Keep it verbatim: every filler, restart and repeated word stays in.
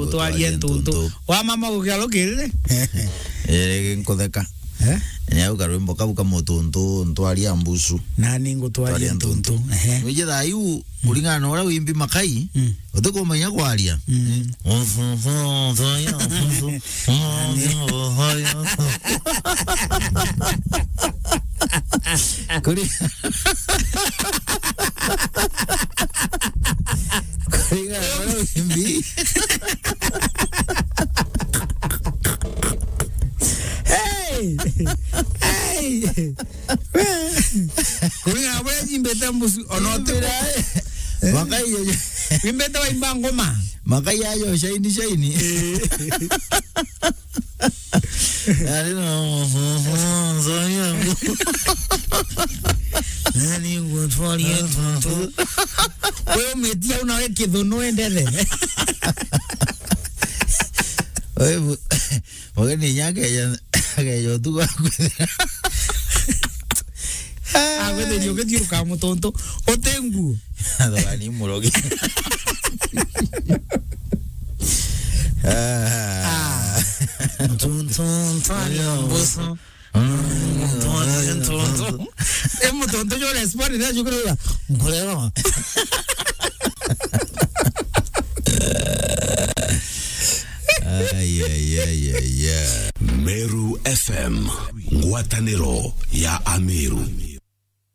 ngutwaria ntuntu wa mama gukalo kirire eh nkotheka eh nyau karwimbo kabuka mutuntu ntwaria mbusu nani ngutwaria ntuntu ehe wije thayu ulingana ora wimbi makai utiko menya kwaria kuri kuri ora wimbi hey hey kuri ngabwe jimbeta mbusu onotira makai yo jimbeta wa imbangoma makai ayo shaini shaini ari no zoya nani ngutwaria ntuntu wewe umetia unawe kidhunu endele wewe wageni nyake ya yo tu ah wewe ndio kiti kama tonto otengu adani murogi ah tonto tanya boso tonto emo tonto yo les pone yo creo ngolero ay ay ay ay Meru F M, ngwataniro ya Ameru.